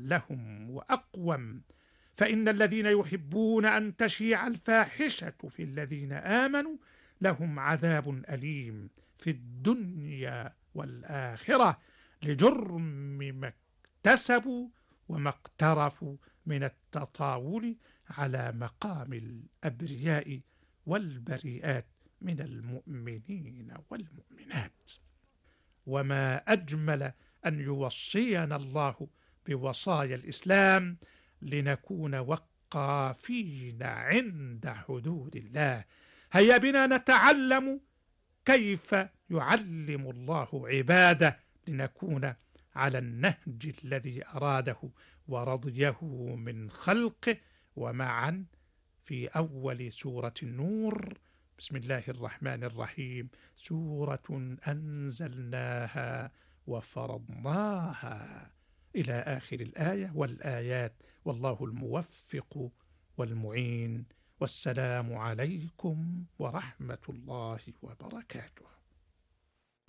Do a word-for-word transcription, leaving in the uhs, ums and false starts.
لهم وأقوم، فإن الذين يحبون أن تشيع الفاحشة في الذين آمنوا لهم عذاب أليم في الدنيا والآخرة لجرم ما اكتسبوا وما اقترفوا من التطاول على مقام الأبرياء والبريئات من المؤمنين والمؤمنات. وما أجمل أن يوصينا الله بوصايا الإسلام لنكون وقافين عند حدود الله. هيا بنا نتعلم كيف يعلم الله عباده لنكون على النهج الذي أراده ورضيه من خلقه. ومعا في أول سورة النور، بسم الله الرحمن الرحيم: سورة أنزلناها وفرضناها، إلى آخر الآية والآيات. والله الموفق والمعين، والسلام عليكم ورحمة الله وبركاته.